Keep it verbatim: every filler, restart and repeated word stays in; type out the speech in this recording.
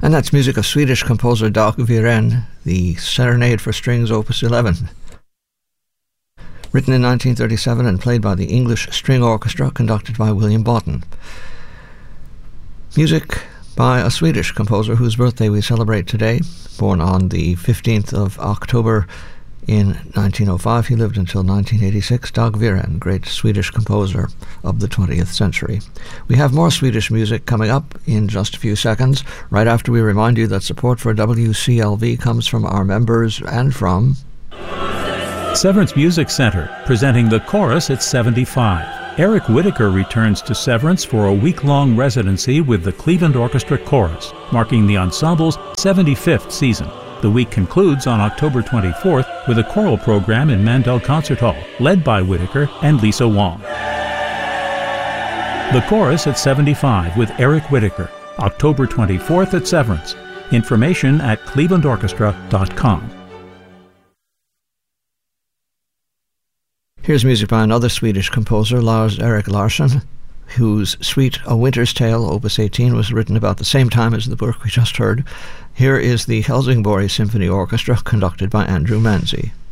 And that's music of Swedish composer Dag Viren, the Serenade for Strings Opus eleven. Written in nineteen thirty-seven and played by the English String Orchestra, conducted by William Boughton. Music by a Swedish composer whose birthday we celebrate today. Born on the fifteenth of October in nineteen oh five, he lived until nineteen eighty-six. Dag Viren, great Swedish composer of the twentieth century. We have more Swedish music coming up in just a few seconds, right after we remind you that support for W C L V comes from our members and from Severance Music Center, presenting the Chorus at seventy-five. Eric Whitacre returns to Severance for a week-long residency with the Cleveland Orchestra Chorus, marking the ensemble's seventy-fifth season. The week concludes on October twenty-fourth with a choral program in Mandel Concert Hall, led by Whitacre and Lisa Wong. The Chorus at seventy-five with Eric Whitacre, October twenty-fourth at Severance. Information at cleveland orchestra dot com. Here's music by another Swedish composer, Lars-Erik Larsson, whose suite A Winter's Tale, Opus eighteen, was written about the same time as the work we just heard. Here is the Helsingborg Symphony Orchestra, conducted by Andrew Manzi.